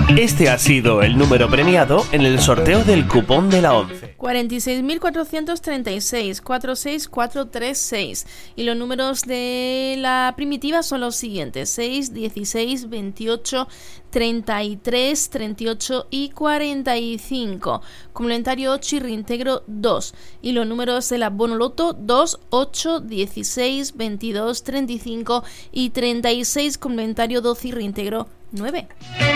Este ha sido el número premiado en el sorteo del cupón de la 11. 46.436, 46436. Y los números de la primitiva son los siguientes: 6, 16, 28, 33, 38 y 45. Complementario 8 y reintegro 2. Y los números de la Bonoloto: 2, 8, 16, 22, 35 y 36. Complementario 12 y reintegro 9.